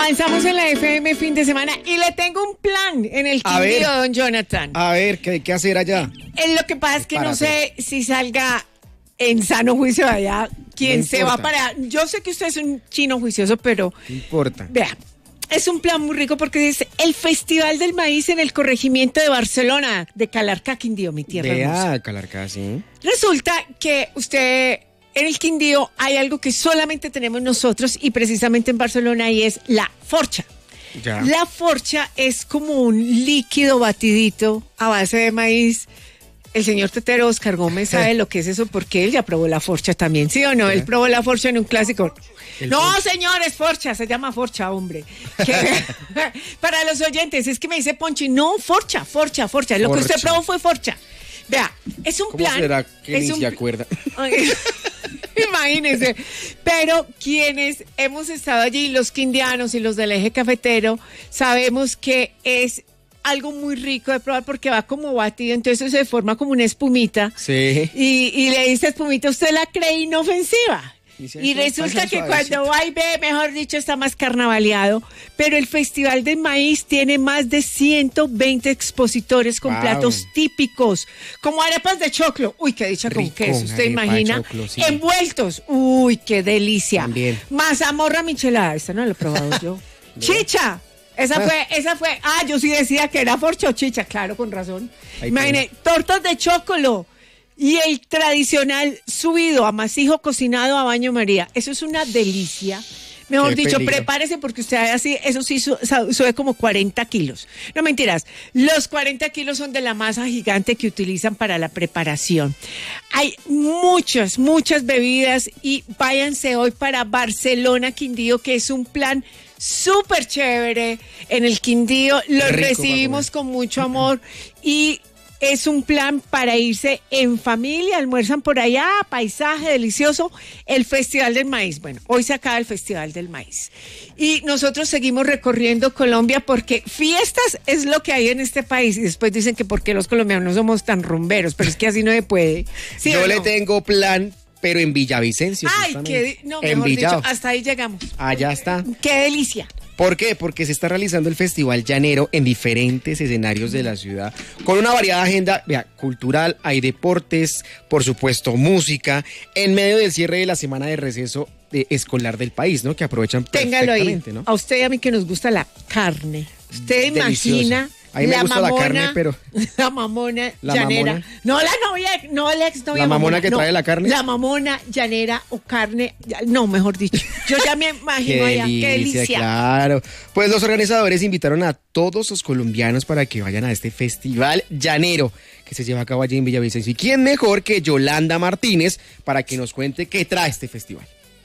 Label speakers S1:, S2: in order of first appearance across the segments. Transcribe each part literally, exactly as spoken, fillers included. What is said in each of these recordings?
S1: Avanzamos en la F M fin de semana y le tengo un plan en el Quindío, don Jonathan.
S2: A ver, ¿qué hay que hacer allá?
S1: Eh, lo que pasa es que no sé si salga en sano juicio de allá quien
S2: No
S1: se va
S2: importa.
S1: para... Yo sé que usted es un chino juicioso, pero...
S2: No importa.
S1: Vea, es un plan muy rico porque es el Festival del Maíz en el corregimiento de Barcelona, de Calarcá, Quindío, mi tierra hermosa.
S2: Vea, Calarcá, sí.
S1: Resulta que usted... En el Quindío hay algo que solamente tenemos nosotros y precisamente en Barcelona y es la forcha.
S2: Ya.
S1: La forcha es como un líquido batidito a base de maíz. El señor tetero Oscar Gómez sabe lo que es eso porque él ya probó la forcha también, ¿sí o no?
S2: ¿Qué?
S1: Él probó la forcha en un clásico.
S2: El
S1: No,
S2: forcha.
S1: señor, es forcha, se llama forcha, hombre. Que- para los oyentes, es que me dice Ponchi, no, forcha, forcha, forcha. Lo que usted
S2: Forcha.
S1: probó fue forcha. Vea, es un
S2: ¿Cómo
S1: plan.
S2: será que
S1: es
S2: ni
S1: un
S2: se
S1: pl-
S2: acuerda?
S1: Ay, imagínense. Pero quienes hemos estado allí, los quindianos y los del eje cafetero, sabemos que es algo muy rico de probar porque va como batido, entonces se forma como una espumita.
S2: Sí.
S1: Y, y le dice espumita, usted la cree inofensiva.
S2: Y se
S1: Y
S2: hace-
S1: resulta
S2: pasa
S1: que
S2: suavecito.
S1: cuando va y ve, mejor dicho, está más carnavaleado. Pero el Festival del Maíz tiene más de ciento veinte expositores con
S2: Wow.
S1: platos típicos, como arepas de choclo. Uy, qué dicha con
S2: Rico,
S1: queso,
S2: una
S1: ¿usted
S2: arepa de
S1: imagina?
S2: choclo, sí.
S1: Envueltos. Uy, qué delicia.
S2: También.
S1: Mazamorra michelada. Esta no la he probado yo. Chicha. Esa fue, esa fue. Ah, yo sí decía que era forcha o chicha, claro, con razón.
S2: Ahí
S1: Imagine, tortas de chocolo. Y el tradicional subido a masijo cocinado a baño María. Eso es una delicia. Mejor
S2: Qué
S1: dicho,
S2: peligro.
S1: prepárese porque usted así, eso sí su- su- sube como cuarenta kilos. No mentiras, los cuarenta kilos son de la masa gigante que utilizan para la preparación. Hay muchas, muchas bebidas y váyanse hoy para Barcelona, Quindío, que es un plan súper chévere en el Quindío. Lo
S2: Rico
S1: recibimos
S2: para
S1: con mucho amor y es un plan para irse en familia, almuerzan por allá, paisaje delicioso, el Festival del Maíz. Bueno, hoy se acaba el Festival del Maíz. Y nosotros seguimos recorriendo Colombia porque fiestas es lo que hay en este país. Y después dicen que por qué los colombianos no somos tan rumberos, pero es que así no se puede. ¿Sí
S2: Yo
S1: o
S2: le
S1: no?
S2: tengo plan, pero en Villavicencio.
S1: Ay,
S2: justamente.
S1: qué... di- No,
S2: En
S1: mejor dicho,
S2: Villao.
S1: hasta ahí llegamos.
S2: Allá está.
S1: Qué delicia.
S2: ¿Por qué? Porque se está realizando el Festival Llanero en diferentes escenarios de la ciudad, con una variada agenda, vea, cultural, hay deportes, por supuesto, música, en medio del cierre de la semana de receso eh, escolar del país, ¿no? Que aprovechan
S1: Téngalo ahí.
S2: perfectamente, ¿no?
S1: A usted y a mí que nos gusta la carne. Usted
S2: Delicioso.
S1: imagina
S2: A mí me
S1: la
S2: gusta la
S1: mamona,
S2: carne, pero-
S1: la mamona
S2: La
S1: llanera.
S2: mamona.
S1: No la novia, no la ex novia.
S2: ¿La mamona que trae la carne?
S1: La mamona llanera o carne, ya- no, mejor dicho. Yo ya me imagino allá. Qué delicia.
S2: Claro. Pues los organizadores invitaron a todos los colombianos para que vayan a este Festival Llanero que se lleva a cabo allí en Villavicencio. ¿Y quién mejor que Yolanda Martínez para que nos cuente qué trae este festival?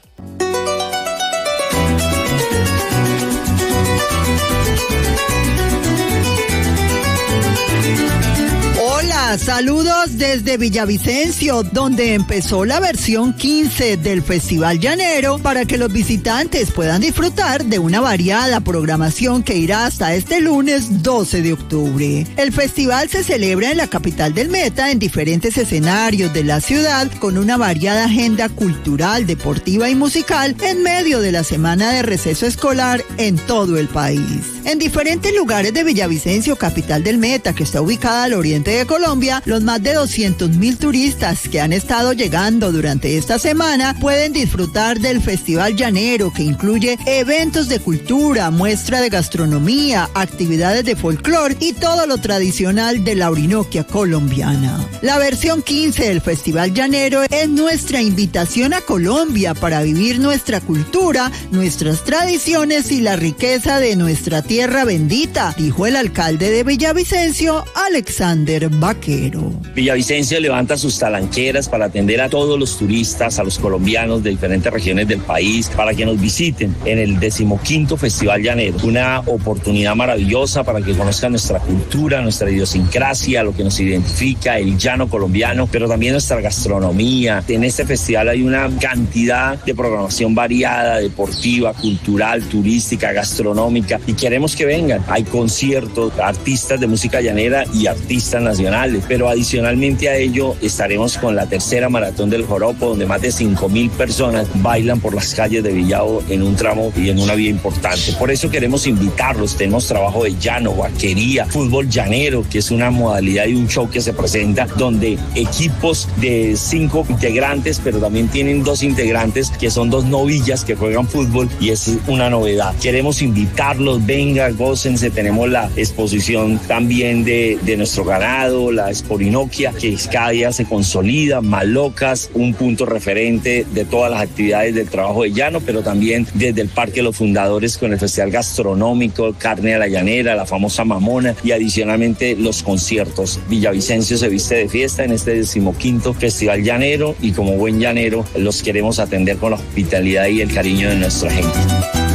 S3: Hola, saludos desde Villavicencio, donde empezó la versión quince del Festival Llanero para que los visitantes puedan disfrutar de una variada programación que irá hasta este lunes doce de octubre. El festival se celebra en la capital del Meta en diferentes escenarios de la ciudad con una variada agenda cultural, deportiva y musical en medio de la semana de receso escolar en todo el país. En diferentes lugares de Villavicencio, capital del Meta, que está ubicada al oriente de Colombia, los más de doscientos mil turistas que han estado llegando durante esta semana pueden disfrutar del Festival Llanero, que incluye eventos de cultura, muestra de gastronomía, actividades de folclore y todo lo tradicional de la Orinoquia colombiana. La versión quince del Festival Llanero es nuestra invitación a Colombia para vivir nuestra cultura, nuestras tradiciones y la riqueza de nuestra tierra bendita, dijo el alcalde de Villavicencio, Alexander Vaquero.
S4: Villavicencio levanta sus talanqueras para atender a todos los turistas, a los colombianos de diferentes regiones del país, para que nos visiten en el decimoquinto Festival Llanero. Una oportunidad maravillosa para que conozcan nuestra cultura, nuestra idiosincrasia, lo que nos identifica, el llano colombiano, pero también nuestra gastronomía. En este festival hay una cantidad de programación variada, deportiva, cultural, turística, gastronómica, y queremos que vengan. Hay conciertos, artistas de música llanera y artistas nacionales, pero pero adicionalmente a ello estaremos con la tercera maratón del Joropo, donde más de cinco mil personas bailan por las calles de Villavo en un tramo y en una vía importante. Por eso queremos invitarlos, tenemos trabajo de llano, vaquería, fútbol llanero, que es una modalidad y un show que se presenta donde equipos de cinco integrantes, pero también tienen dos integrantes que son dos novillas que juegan fútbol y es una novedad. Queremos invitarlos, vengan, gócense, tenemos la exposición también de, de nuestro ganado, la Esporinoquia, que cada día se consolida, Malocas, un punto referente de todas las actividades del trabajo de llano, pero también desde el Parque de los Fundadores con el Festival Gastronómico, Carne a la Llanera, la famosa Mamona y adicionalmente los conciertos. Villavicencio se viste de fiesta en este decimoquinto Festival Llanero y como buen llanero los queremos atender con la hospitalidad y el cariño de nuestra gente.